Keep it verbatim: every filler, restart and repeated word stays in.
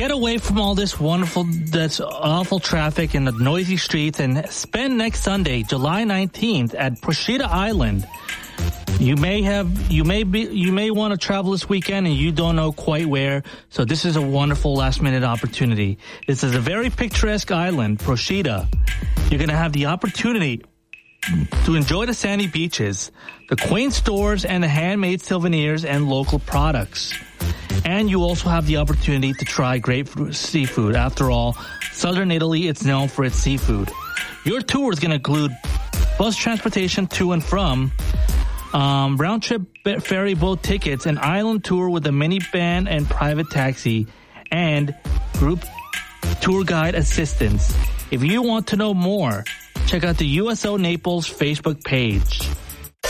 Get away from all this wonderful, this awful traffic and the noisy streets and spend next Sunday, July nineteenth at Procida Island. You may have, you may be, you may want to travel this weekend and you don't know quite where. So this is a wonderful last minute opportunity. This is a very picturesque island, Procida. You're going to have the opportunity to enjoy the sandy beaches, the quaint stores and the handmade souvenirs and local products. And you also have the opportunity to try great seafood. After all, southern Italy is known for its seafood. Your tour is going to include bus transportation to and from, um, round-trip ferry boat tickets, an island tour with a minivan and private taxi, and group tour guide assistance. If you want to know more, check out the U S O Naples Facebook page.